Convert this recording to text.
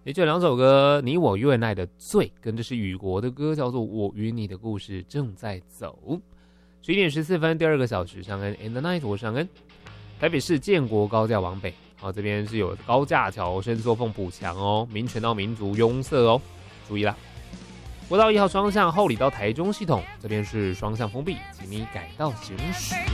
这两首歌，你我愿爱的醉，跟这是雨国的歌，叫做我与你的故事正在走。11:14，第二个小时，尚恩 in the night， 我是尚恩。台北市建国高架往北，好，这边是有高架桥伸缩缝补强哦，民权到民族拥塞哦，注意啦。国道1号双向后里到台中系统，这边是双向封闭，请你改道行驶。